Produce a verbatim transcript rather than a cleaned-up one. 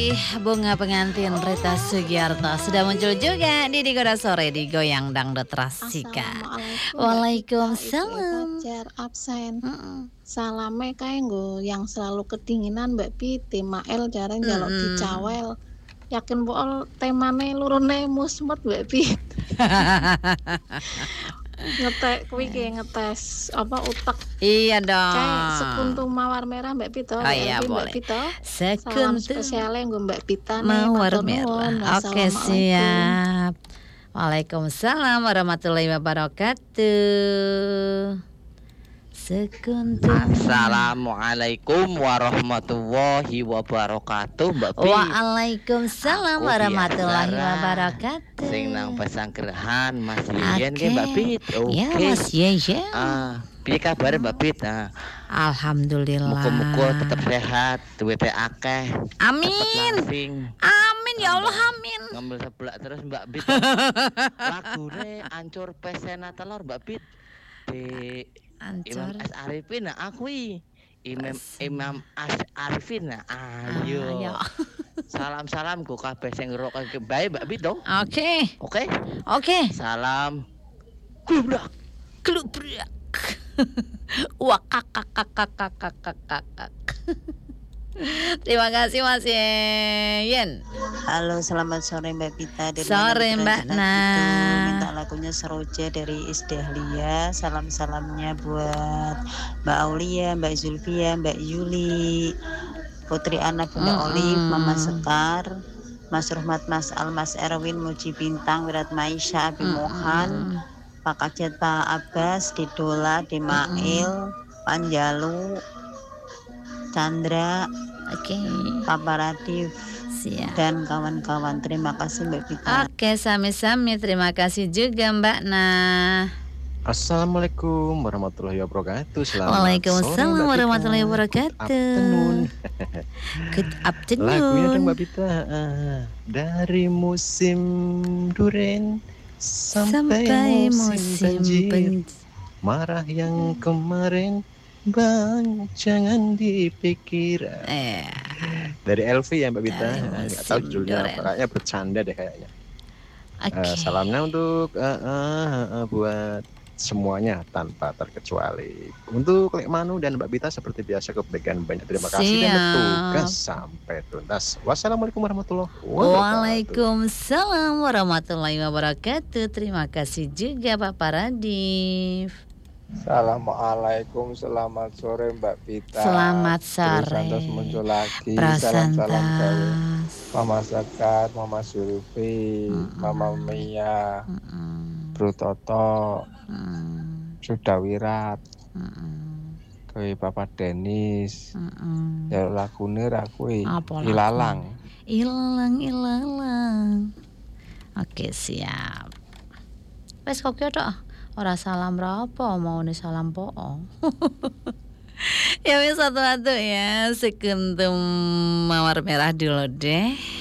dari bunga pengantin Rita Sugiarto sudah muncul juga di Digoda Sore di Goyang Dangdut Rasika. Waalaikumsalam. Pacar absen. Mm-mm. Salame kae nggo yang selalu kedinginan Mbak Piti Mael jarang jaluk Mm-mm. dicawel. Yakin bool temane lurune musmet Mbak Piti. Ngetek kuwi ki ngetes apa utek. Iya dong. Kayak sekuntum mawar merah Mbak Pito. Oh iya boleh. Mbak Pito. Sekuntum Salam spesialnya nggo Mbak Pita mawar merah. Oke siap. Waalaikumsalam warahmatullahi wabarakatuh. Sekuntum. Assalamualaikum warahmatullahi wabarakatuh, Mbak Pi. Waalaikumsalam warahmatullahi wabarakatuh. Sing nang pesanggrahan Mas Yeyen ki Mbak Pi. Oke. Ya Mas Yeyen. Ah, piye kabare Mbak Pi? Ah. Alhamdulillah. Muga-muga tetep sehat, duwite akeh. Amin. Amin ya Allah amin. Ngambil seblak terus Mbak Pi. Lagune ancur pesena telur Mbak Pi. Di Imam As Arifin nah aku Imam Imam As Arifin nah ayo. Ah, salam-salam go kabeh sing ngrungokake bae Mbak Bit dong. Oke. Oke. Oke. Salam. Glubrak. Glubrak. Wah kakak kakak kakak kakak. Terima kasih Mas Yen. Halo, selamat sore Mbak Pita. Dari sore Mbak Na. Minta lagunya Seroja dari Isdahlia. Salam-salamnya buat Mbak Aulia, Mbak Zulfia, Mbak Yuli, Putri Ana, Bunda mm-hmm. Olive, Mama Sekar, Mas Rahmat, Mas Al, Mas Erwin, Muji Bintang, Wirat Maisha, Abi mm-hmm. Mohan, Pak Kajet, Pak Abbas, Didola, Demail, mm-hmm. Panjalu, Chandra, oke, okay. Papa Radif, siap. Dan kawan-kawan. Terima kasih Mbak Pita. Oke, sami-sami. Terima kasih juga Mbak Nah. Assalamualaikum warahmatullahi wabarakatuh. Selamat Waalaikumsalam sore, warahmatullahi wabarakatuh. Good afternoon. Good afternoon. Lagunya dong Mbak Pita. Dari musim duren sampai, sampai musim, musim banjir. Marah yang kemarin Bang, jangan dipikir. Eh. Dari Elvi ya Mbak Bita. Nggak tahu judulnya apa. Kayaknya bercanda deh kayaknya. Okay. Uh, salamnya untuk uh, uh, uh, buat semuanya tanpa terkecuali. Untuk Lek Manu dan Mbak Bita seperti biasa kebagian banyak terima kasih. Siap. Dan bertugas sampai tuntas. Wassalamualaikum warahmatullahi wabarakatuh. Waalaikumsalam warahmatullahi wabarakatuh. Terima kasih juga Bapak Radif. Assalamualaikum, selamat sore Mbak Pita. Selamat sore. Prasantos muncul lagi. Prasantas. Salam-salam dari Mama Sekar, Mama Surfi, mm-mm. Mama Mia, mm-mm. Bro Toto, mm-mm. Sudah Wirat, Koi Papa Denis, ya lagune rakui Ilalang. Ilalang, ilalang. Oke siap. Wes kok tok. Ora salam berapa mau nih salam poong. Ya wis satu-satu ya sekuntum mawar merah dulu deh.